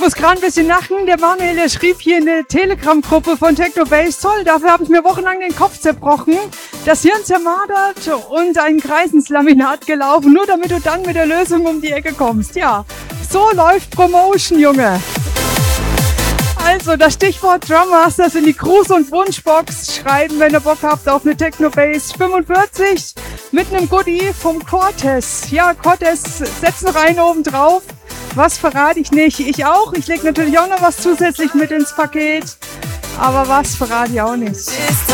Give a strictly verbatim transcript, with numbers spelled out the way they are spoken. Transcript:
muss gerade ein bisschen lachen. Der Manuel, der schrieb hier in der Telegram-Gruppe von Technobase, toll, dafür habe ich mir wochenlang den Kopf zerbrochen, das Hirn zermartert und ein Kreis ins Laminat gelaufen, nur damit du dann mit der Lösung um die Ecke kommst. Ja, so läuft Promotion, Junge. Also, das Stichwort Drum Masters in die Gruß- und Wunschbox schreiben, wenn ihr Bock habt auf eine Technobase fünfundvierzig mit einem Goodie vom Cortez. Ja, Cortez, setz noch einen oben drauf. Was verrate ich nicht? Ich auch. Ich lege natürlich auch noch was zusätzlich mit ins Paket. Aber was verrate ich auch nicht.